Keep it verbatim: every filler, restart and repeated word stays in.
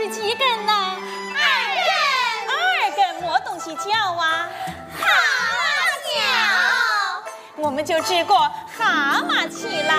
根几根呢？ 二根。 二根么东西叫啊？ 蛤蟆叫。 我们就治过蛤蟆气啦。